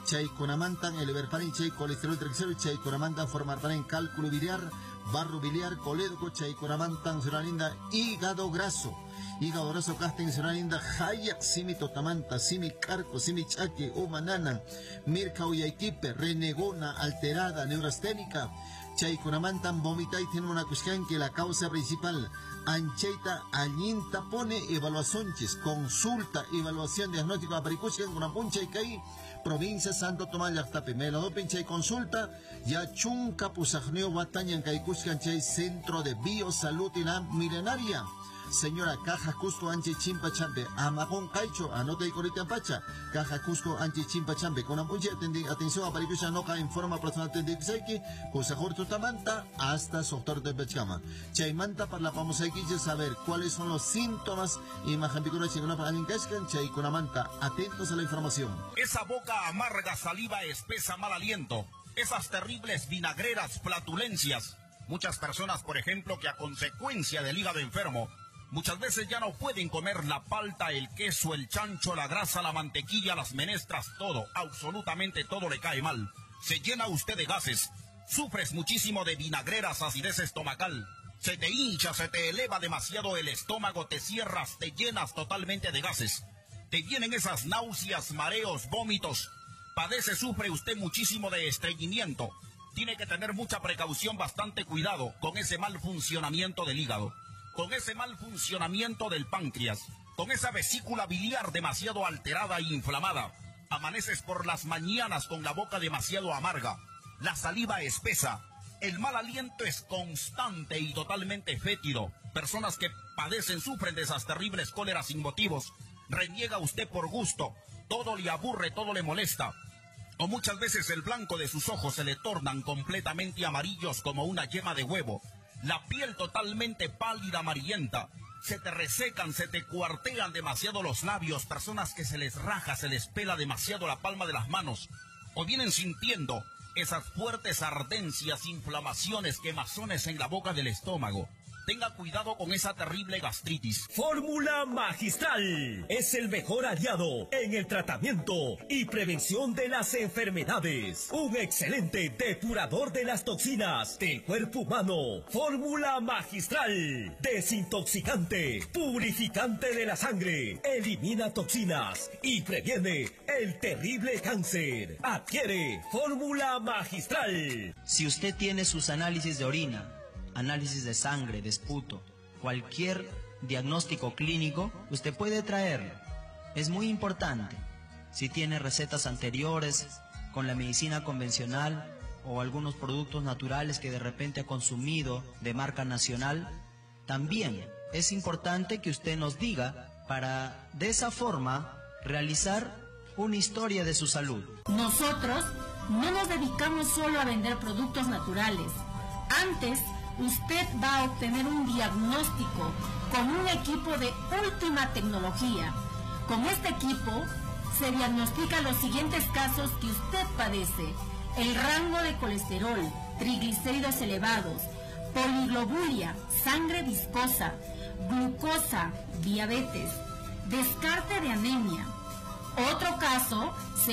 chaykunamantan elevarparin chay colesterol triglicérido, chaykunamantan formarparin cálculo biliar, barro biliar, colédoco, chaykunamantan suraninda hígado graso casting suraninda hayak simi totamanta, simi carco, simi chaque, umanana, mirka uyaykipe, renegona, alterada, neurasténica, chaykunamantan vomita y tiene una cuestión que la causa principal ancheita allinta pone evaluaciones, consulta, evaluación diagnóstico aparicusión una puncha y caí provincia Santo Tomás Llactape me lo pincha y consulta ya chunca pusajneo bataña en caicusian chay centro de biosalud y la milenaria. Señora Caja Cusco Anche Chimpa Chambe, Amagón Caicho, anota y corita pacha, Caja Cusco Anche Chimpa Chambe, con una puncha atención a Paricucha Noca en forma personal Tendixeki, Cusajor Tutamanta, hasta Soctor de Bechama. Chaimanta para la famosa X saber cuáles son los síntomas y majambicura chingona para Ancashkan, Chaikunamanta, atentos a la información. Esa boca amarga, saliva espesa, mal aliento, esas terribles vinagreras, flatulencias. Muchas personas, por ejemplo, que a consecuencia del hígado enfermo, muchas veces ya no pueden comer la palta, el queso, el chancho, la grasa, la mantequilla, las menestras, todo, absolutamente todo le cae mal. Se llena usted de gases, sufres muchísimo de vinagreras, acidez estomacal, se te hincha, se te eleva demasiado el estómago, te cierras, te llenas totalmente de gases, te vienen esas náuseas, mareos, vómitos, sufre usted muchísimo de estreñimiento. Tiene que tener mucha precaución, bastante cuidado con ese mal funcionamiento del hígado, con ese mal funcionamiento del páncreas, con esa vesícula biliar demasiado alterada e inflamada. Amaneces por las mañanas con la boca demasiado amarga, la saliva espesa, el mal aliento es constante y totalmente fétido. Personas que sufren de esas terribles cóleras sin motivos. Reniega usted por gusto, todo le aburre, todo le molesta. O muchas veces el blanco de sus ojos se le tornan completamente amarillos como una yema de huevo. La piel totalmente pálida, amarillenta. Se te resecan, se te cuartean demasiado los labios. Personas que se les raja, se les pela demasiado la palma de las manos. O vienen sintiendo esas fuertes ardencias, inflamaciones, quemazones en la boca del estómago. Tenga cuidado con esa terrible gastritis. Fórmula Magistral es el mejor aliado en el tratamiento y prevención de las enfermedades. Un excelente depurador de las toxinas del cuerpo humano. Fórmula Magistral. Desintoxicante, purificante de la sangre, elimina toxinas y previene el terrible cáncer. Adquiere Fórmula Magistral. Si usted tiene sus análisis de orina, análisis de sangre, de esputo, cualquier diagnóstico clínico, usted puede traerlo. Es muy importante. Si tiene recetas anteriores con la medicina convencional o algunos productos naturales que de repente ha consumido de marca nacional, también es importante que usted nos diga para de esa forma realizar una historia de su salud. Nosotros no nos dedicamos solo a vender productos naturales. Antes, usted va a obtener un diagnóstico con un equipo de última tecnología. Con este equipo se diagnostican los siguientes casos que usted padece: el rango de colesterol, triglicéridos elevados, poliglobulia, sangre viscosa, glucosa, diabetes, descarte de anemia. Otro caso,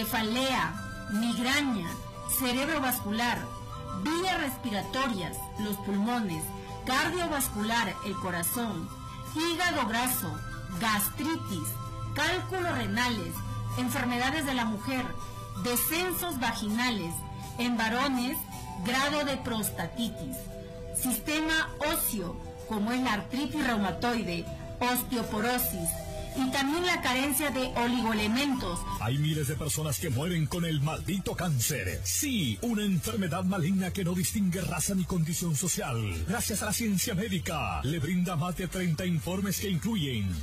cefalea, migraña, cerebrovascular, vías respiratorias, los pulmones, cardiovascular, el corazón, hígado graso, gastritis, cálculos renales, enfermedades de la mujer, descensos vaginales, en varones, grado de prostatitis, sistema óseo, como es la artritis reumatoide, osteoporosis, y también la carencia de oligoelementos. Hay miles de personas que mueren con el maldito cáncer. Sí, una enfermedad maligna que no distingue raza ni condición social. Gracias a la ciencia médica, le brinda más de 30 informes que incluyen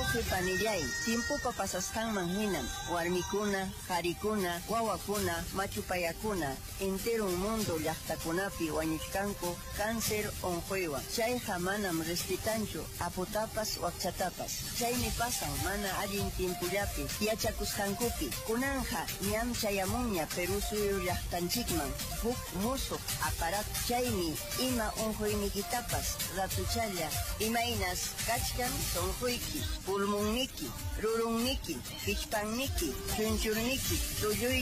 tiempo pasastan manginan, warmikuna, harikuna, wawakuna, machupayakuna, entero un mundo llaqtakunapi wañuchkanku, cáncer onjuewa. Chay hamanam respitancho, apotapas wakchatapas. Chay ni pasa mana allin timpullapi, yachakusqankupi, kunanja, ñam chayamuña, Perú suyo llaqtanchikman, huk musuq aparat, chaymi, ima unjuymikitapas, ratuchalla, imainas, kachkan, sonjuyki, pulmunniki, rurunniki, pichpanniki, chunchurniki,